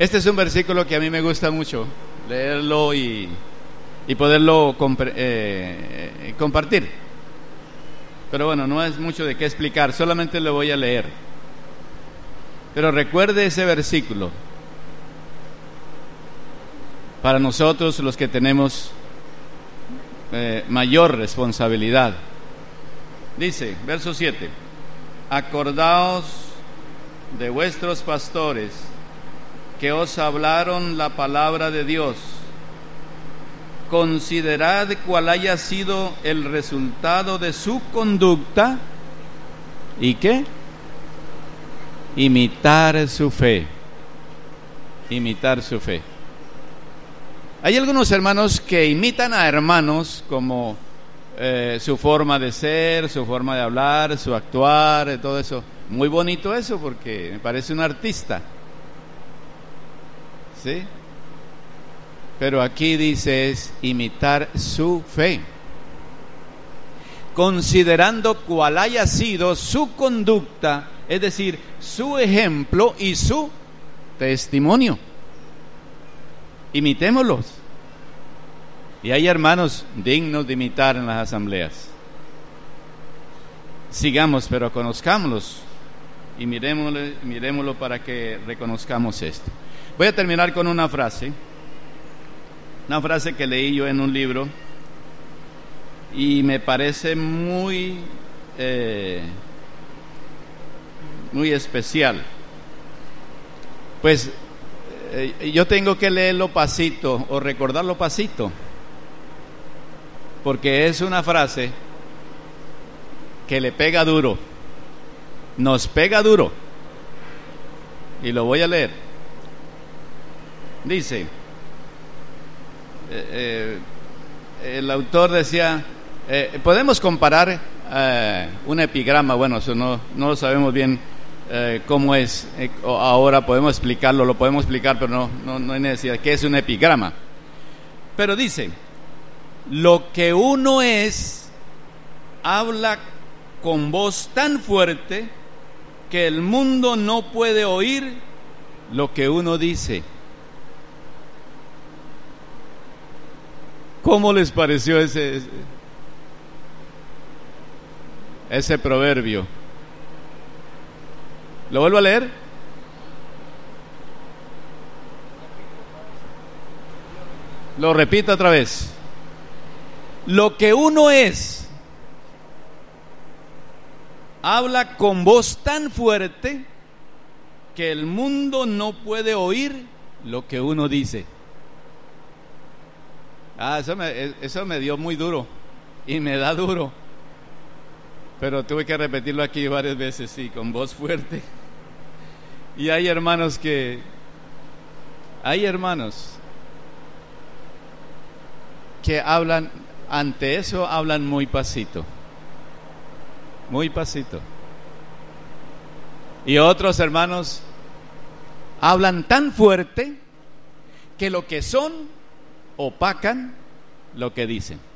Este es un versículo que a mí me gusta mucho leerlo y poderlo compartir. Pero bueno, no es mucho de qué explicar, solamente lo voy a leer. Pero recuerde ese versículo para nosotros los que tenemos mayor responsabilidad. Dice, verso 7: acordaos de vuestros pastores que os hablaron la palabra de Dios. Considerad cuál haya sido el resultado de su conducta. ¿Y qué? Imitar su fe. Imitar su fe. Hay algunos hermanos que imitan a hermanos como su forma de ser, su forma de hablar, su actuar, todo eso. Muy bonito eso, porque me parece un artista. ¿Sí? Pero aquí dice es imitar su fe, considerando cuál haya sido su conducta, es decir, su ejemplo y su testimonio. Imitémoslos. Y hay hermanos dignos de imitar en las asambleas. Sigamos, pero conozcámoslos y miremoslo para que reconozcamos esto. Voy a terminar con una frase que leí yo en un libro y me parece muy especial. Pues yo tengo que leerlo pasito o recordarlo pasito, porque es una frase que le pega duro, nos pega duro, y lo voy a leer. Dice, el autor decía, podemos comparar un epigrama. Bueno, eso no lo sabemos bien cómo es, ahora podemos explicarlo, lo podemos explicar, pero no hay necesidad. ¿Qué es un epigrama? Pero dice, lo que uno es habla con voz tan fuerte que el mundo no puede oír lo que uno dice. ¿Cómo les pareció ese proverbio? ¿Lo vuelvo a leer? Lo repito otra vez. Lo que uno es habla con voz tan fuerte que el mundo no puede oír lo que uno dice. Eso me dio muy duro y me da duro, pero tuve que repetirlo aquí varias veces, sí, con voz fuerte. Y hay hermanos que hablan, ante eso hablan muy pasito, y otros hermanos hablan tan fuerte que lo que son opacan lo que dicen.